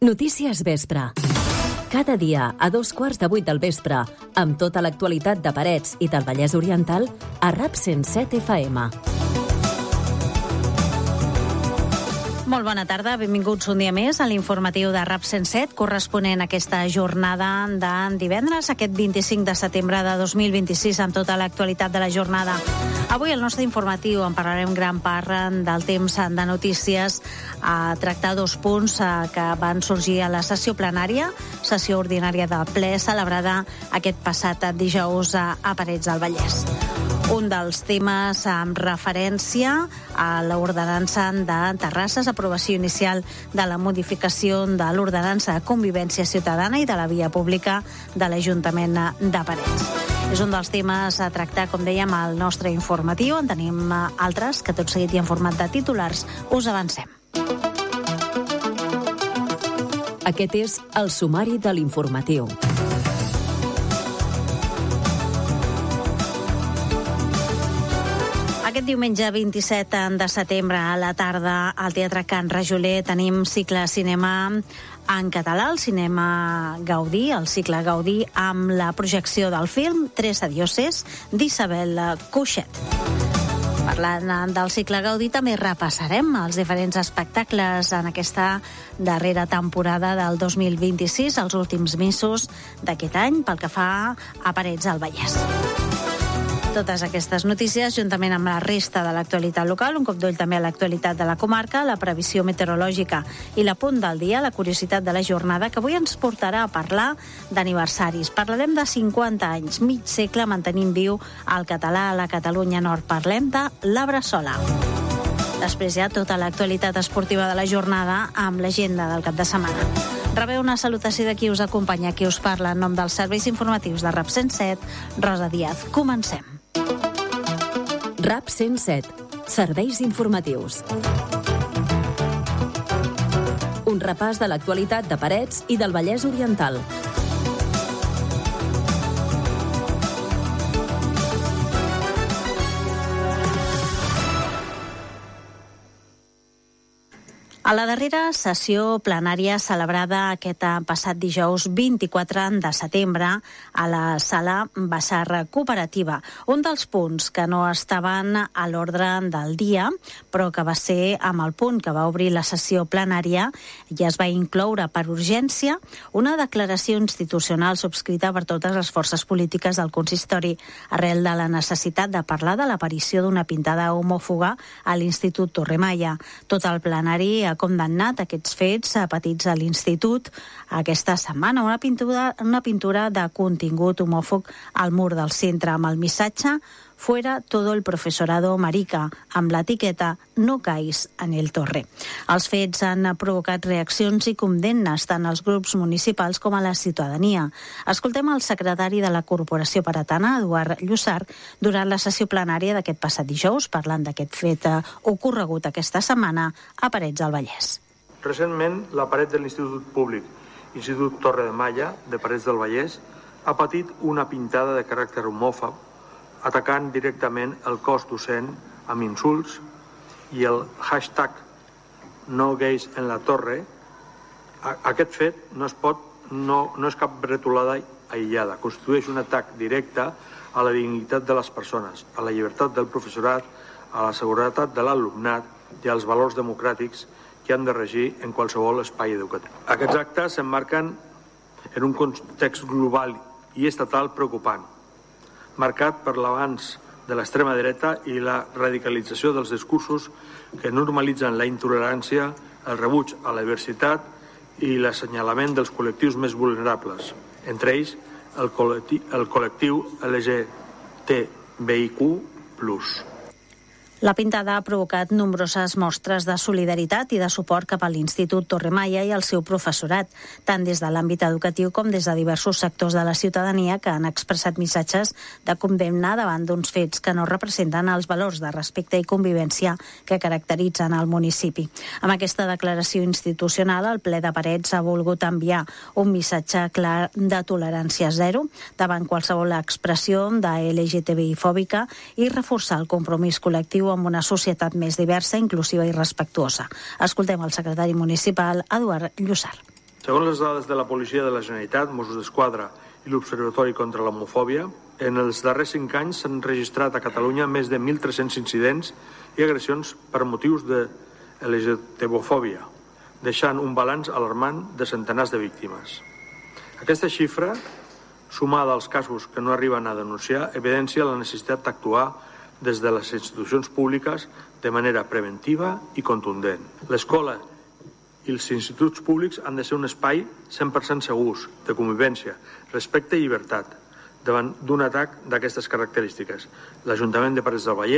Notícies Vespre. Cada dia a 7:15 del vespre, amb tota l'actualitat de Parets i del Vallès Oriental, a RAP 107 FM. Molt bona tarda, benvinguts un dia més a l'informatiu de RAP 107, corresponent a aquesta jornada de divendres, aquest 25 de setembre de 2026, amb tota l'actualitat de la jornada. Avui al nostre informatiu en parlarem gran part del temps de notícies, a tractar dos punts que van sorgir a la sessió plenària, sessió ordinària de ple, celebrada aquest passat dijous a Parets del Vallès. Un dels temes amb referència a l'ordenança de Terrasses, aprovació inicial de la modificació de l'ordenança de convivència ciutadana i de la via pública de l'Ajuntament de Parets. És un dels temes a tractar, com dèiem, al nostre informatiu. En tenim altres que tot seguit i en format de titulars us avancem. Aquest és el sumari de l'informatiu. Aquest diumenge 27 de setembre a la tarda al Teatre Can Rajoler tenim cicle cinema en català, el cinema Gaudí, el cicle Gaudí, amb la projecció del film Tres adioses d'Isabel Cuixet. Parlant del cicle Gaudí, també repassarem els diferents espectacles en aquesta darrera temporada del 2026, els últims mesos d'aquest any, pel que fa a Parets del Vallès. Totes aquestes notícies, juntament amb la resta de l'actualitat local, un cop d'ull també a l'actualitat de la comarca, la previsió meteorològica i la punt del dia, la curiositat de la jornada, que avui ens portarà a parlar d'aniversaris. Parlarem de 50 anys, mig segle mantenint viu el català a la Catalunya Nord. Parlem de la Bressola. Després ja tota l'actualitat esportiva de la jornada amb l'agenda del cap de setmana. Rebeu una salutació de qui us acompanya, qui us parla en nom dels serveis informatius de RAP 107, Rosa Díaz. Comencem. RAP 107. Serveis informatius. Un repàs de l'actualitat de Parets i del Vallès Oriental. A la darrera sessió plenària celebrada aquest passat dijous 24 de setembre a la sala Bassar Cooperativa. Un dels punts que no estaven a l'ordre del dia, però que va ser amb el punt que va obrir la sessió plenària, ja es va incloure per urgència una declaració institucional subscrita per totes les forces polítiques del consistori arrel de la necessitat de parlar de l'aparició d'una pintada homòfoba a l'Institut Torremalla. Tot el plenari ha condemnat aquests fets patits a l'Institut aquesta setmana. Una pintura de contingut homòfob al mur del centre amb el missatge «Fuera todo el profesorado marica», amb l'etiqueta «No caís en el torre». Els fets han provocat reaccions i condemnes tant als grups municipals com a la ciutadania. Escoltem el secretari de la Corporació Paratana, Eduard Llussart, durant la sessió plenària d'aquest passat dijous, parlant d'aquest fet ocorregut aquesta setmana a Parets del Vallès. Recentment, la paret de l'Institut Públic Institut Torremalla de Parets del Vallès ha patit una pintada de caràcter homòfob, atacant directament el cos docent amb insults i el hashtag no gais en la torre. Aquest fet no és cap bretolada aïllada, constitueix un atac directe a la dignitat de les persones, a la llibertat del professorat, a la seguretat de l'alumnat i als valors democràtics que han de regir en qualsevol espai educatiu. Aquests actes s'emmarquen en un context global i estatal preocupant, marcat per l'avanç de l'extrema dreta i la radicalització dels discursos que normalitzen la intolerància, el rebuig a la diversitat i l'assenyalament dels col·lectius més vulnerables, entre ells el col·lectiu LGTBIQ+. La pintada ha provocat nombroses mostres de solidaritat i de suport cap a l'Institut Torremalla i al seu professorat, tant des de l'àmbit educatiu com des de diversos sectors de la ciutadania que han expressat missatges de condemna davant d'uns fets que no representen els valors de respecte i convivència que caracteritzen el municipi. Amb aquesta declaració institucional, el ple de Parets ha volgut enviar un missatge clar de tolerància zero davant qualsevol expressió de LGTBI-fòbica i reforçar el compromís col·lectiu amb una societat més diversa, inclusiva i respectuosa. Escoltem el secretari municipal, Eduard Llussart. Segons les dades de la Policia de la Generalitat, Mossos d'Esquadra i l'Observatori contra l'Homofòbia, en els darrers 5 anys s'han registrat a Catalunya més de 1.300 incidents i agressions per motius de LGTBofòbia, deixant un balanç alarmant de centenars de víctimes. Aquesta xifra, sumada als casos que no arriben a denunciar, evidencia la necessitat d'actuar des de les institucions públiques de manera preventiva i contundent. L'escola i els instituts públics han de ser un espai 100% segurs, de convivència, respecte i llibertat, davant d'un atac d'aquestes característiques. L'Ajuntament de Parets del Vallès